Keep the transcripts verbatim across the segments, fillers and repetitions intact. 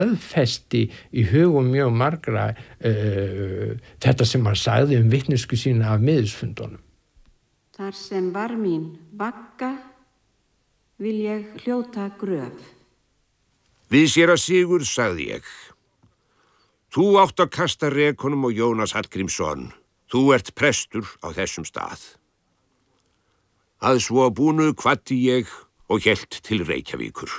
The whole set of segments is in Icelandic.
staðfesti í hugum mjög margra uh, þetta sem hann sagði um vitneskju sína af miðilsfundunum. Þar sem var mín vagga vil ég hljóta gröf. Við séra Sigurð sagði ég: Þú átt að kasta rekunum og Jónas Hallgrímsson. Þú ert prestur á þessum stað. Að svo búnu kvaddi ég og hélt til Reykjavíkur.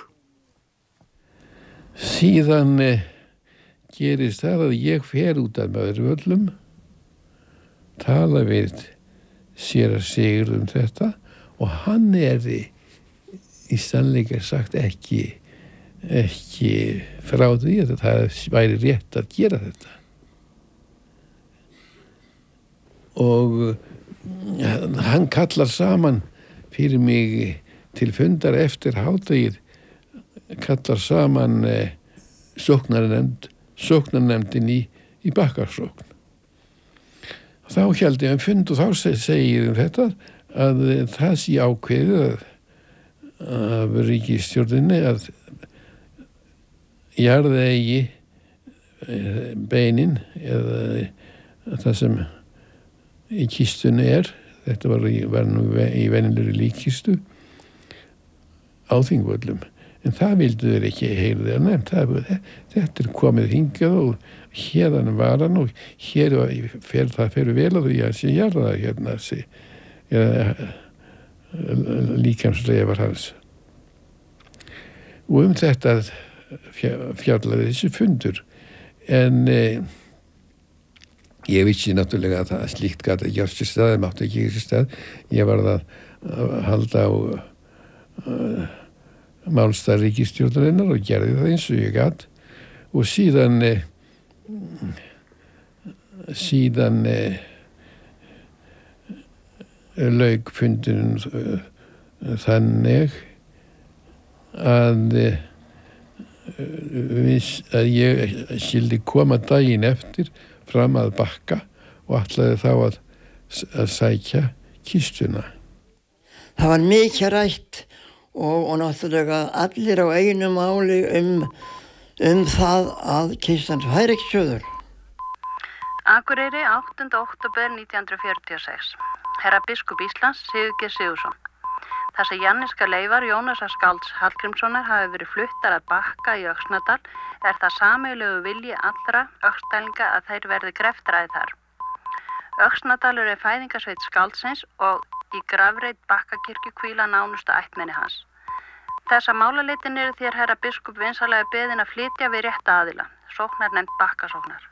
Síðan eh, gerist það að ég fer út af Möðruvöllum, tala við séra Sigurð um þetta og hann er í, í sannleika sagt ekki, ekki frá því að það væri rétt að gera þetta. Og hann kallar saman fyrir mig til fundar eftir hádegið, kallar saman eh, sóknarnefnd, sóknarnefndin í, í Bakkarsókn. Þá held ég um fund og þá segir um þetta að það sé ákveðið af ríkisstjórninni að jarða eigi beinin eða það sem í kistunni er, þetta var, í, var nú í venjulegri líkkistu á Þingvöllum. En það vildu þeir ekki heyra þeir nefnt. Þetta er komið hingað og hérðan var hann og hér fer, það fer vel að því að sé jarða hérna sé, líkamslega var hans. Og um þetta fjallaði þessi fundur. En eh, ég vissi náttúrulega að það slíkt gat að gjörst í stað, það mátti ekki í stað. Ég var að halda á uh, málstað ríkisstjórnarinnar og gerði það eins og ég gat. Og síðan eh, síðan eh, lauk fundinum uh, þannig að uh, að ég skyldi koma daginn eftir fram að Bakka og ætlaði þá að, að sækja kistuna. Það var mikið rætt og, og náttúrulega allir á einu máli um, um það að kistan færi ekki söður. Akureyri, áttunda október nítján hundruð fjörutíu og sex. Herra biskup Íslands, Sigurgeir Sigurðsson. Þar sem janneska leifar Jónasar skálds Hallgrímssonar hafi verið fluttar að Bakka í Öxnadal er það sameiginlegu vilji allra öxdælinga að þeir verði greftræði þar. Öxnadalur er fæðingasveit skáldsins og í grafreit Bakkakirkju hvíla nánustu ættmenni hans. Þessa málaleitin eru þér herra biskup vinsalega beðin að flytja við rétta aðila, sóknarnefnd Bakkasóknar.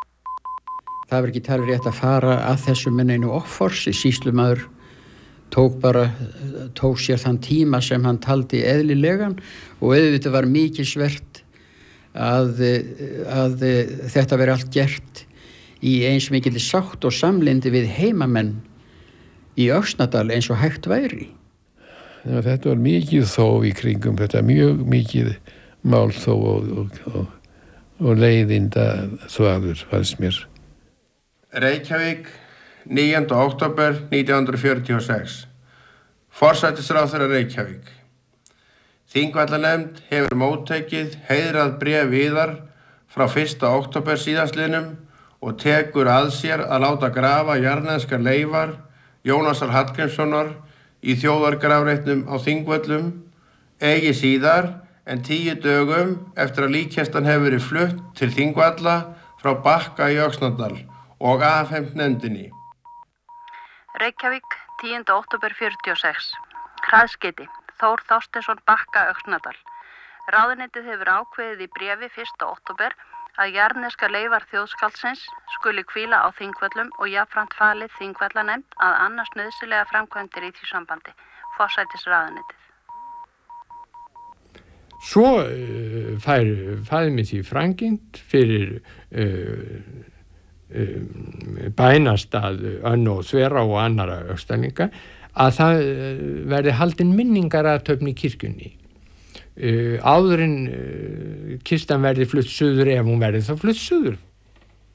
Það var ekki talið rétt að fara að þessu með neinu offorsi. Sýslumaður tók bara, tók sér þann tíma sem hann taldi eðlilegan og auðvitað var mikilsvert að, að þetta veri allt gert í eins mikilli sátt og samlyndi við heimamenn í Öxnadal eins og hægt væri. Já, þetta var mikið þó í kringum þetta, mjög mikið mál þó og, og, og, og leiðinda þvaður fannst mér. Reykjavík, níunda október nítján hundruð fjörutíu og sex. Forsætisráðherra Reykjavík. Þingvallanefnd hefur móttekið heiðrað bréf Viðar frá fyrsta október síðastliðnum og tekur að sér að láta grafa jarðneskar leifar Jónasar Hallgrímssonar í þjóðargrafreitnum á Þingvöllum eigi síðar en tíu dögum eftir að líkkistan hefur verið flutt til Þingvalla frá Bakka í Öxnadal og afhent nefndinni. Reykjavík, tíunda október fjörutíu og sex. Hraðskeyti, Þór Þorsteinsson, Bakka, Öxnadal. Ráðuneytið hefur ákveðið í bréfi fyrsta október að jarðneska leifar þjóðskáldsins skuli hvíla á Þingvöllum og jafnframt falið Þingvallanefnd að annast nauðsynlega framkvæmdir í því sambandi. Forsætisráðuneytið. Svo uh, fær fæði mig því framgengt fyrir uh, uh, bænastað Önnu og Þverá og annara öxdælinga að það uh, verði haldin minningarathöfn í kirkjunni. Uh, áður en uh, kistan verði flutt suður ef hún verði þá flutt suður